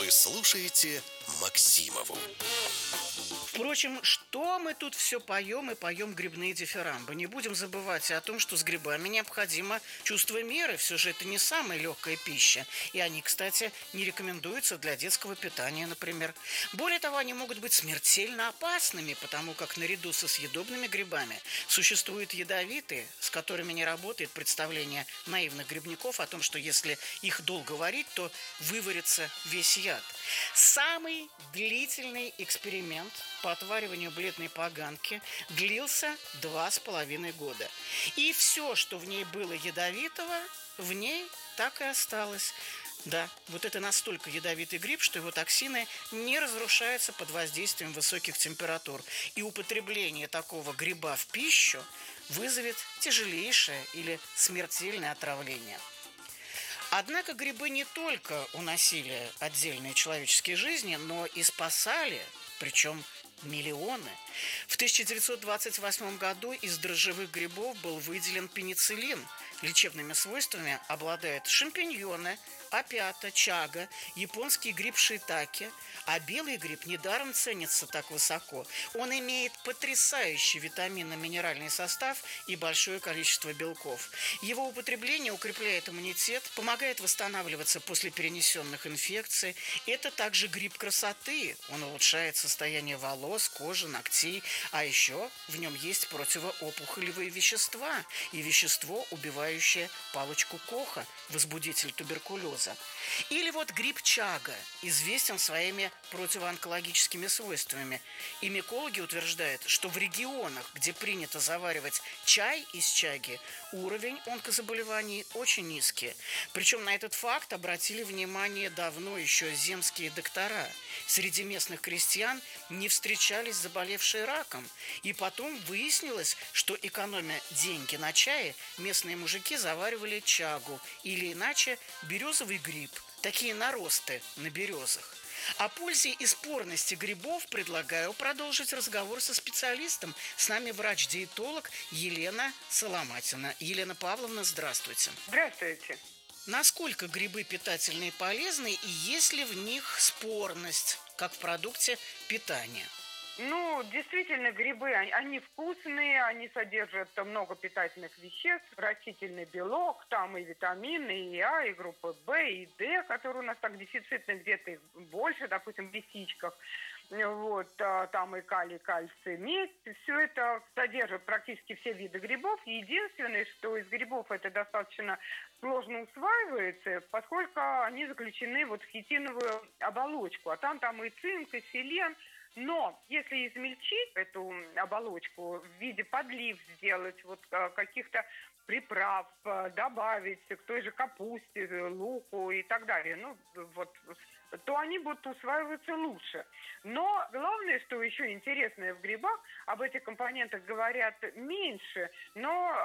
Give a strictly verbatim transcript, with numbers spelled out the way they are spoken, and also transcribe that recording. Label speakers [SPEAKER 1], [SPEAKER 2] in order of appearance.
[SPEAKER 1] Вы слушаете Максимову.
[SPEAKER 2] Впрочем, что мы тут все поем и поем грибные дифирамбы? Не будем забывать о том, что с грибами необходимо чувство меры. Все же это не самая легкая пища. И они, кстати, не рекомендуются для детского питания, например. Более того, они могут быть смертельно опасными, потому как наряду со съедобными грибами существуют ядовитые, с которыми не работает представление наивных грибников о том, что если их долго варить, то выварится весь яд. Самый длительный эксперимент по отвариванию бледной поганки длился два с половиной года. И все, что в ней было ядовитого, в ней так и осталось. Да, вот это настолько ядовитый гриб, что его токсины не разрушаются под воздействием высоких температур. И употребление такого гриба в пищу вызовет тяжелейшее или смертельное отравление. Однако грибы не только уносили отдельные человеческие жизни, но и спасали, причем миллионы. В тысяча девятьсот двадцать восьмом году из дрожжевых грибов был выделен пенициллин. Лечебными свойствами обладают шампиньоны, опята, чага, японский гриб шиитаке, а белый гриб недаром ценится так высоко. Он имеет потрясающий витаминно-минеральный состав и большое количество белков. Его употребление укрепляет иммунитет, помогает восстанавливаться после перенесенных инфекций. Это также гриб красоты. Он улучшает состояние волос, кожи, ногтей. А еще в нем есть противоопухолевые вещества и вещество, убивающее палочку Коха, возбудитель туберкулеза. Или вот гриб чага известен своими противоонкологическими свойствами. И микологи утверждают, что в регионах, где принято заваривать чай из чаги, уровень онкозаболеваний очень низкий. Причем на этот факт обратили внимание давно еще земские доктора. Среди местных крестьян не встречались заболевшие раком. И потом выяснилось, что, экономя деньги на чае, местные мужики заваривали чагу или иначе березовый гриб. Такие наросты на березах. О пользе и спорности грибов предлагаю продолжить разговор со специалистом. С нами врач-диетолог Елена Соломатина. Елена Павловна, здравствуйте.
[SPEAKER 3] Здравствуйте.
[SPEAKER 2] Насколько грибы питательны и полезны, и есть ли в них спорность, как в продукте питания?
[SPEAKER 3] Ну, действительно, грибы, они, они вкусные, они содержат много питательных веществ, растительный белок, там и витамины, и А, и группа В, и Д, которые у нас так дефицитны, где-то их больше, допустим, в лисичках. Вот, там и калий, кальций, медь. Все это содержит практически все виды грибов. Единственное, что из грибов это достаточно сложно усваивается, поскольку они заключены вот в хитиновую оболочку. А там, там и цинк, и селен. Но если измельчить эту оболочку, в виде подлив сделать, вот каких-то приправ, добавить к той же капусте, луку и так далее, ну, вот, то они будут усваиваться лучше. Но главное, что еще интересное в грибах, об этих компонентах говорят меньше, но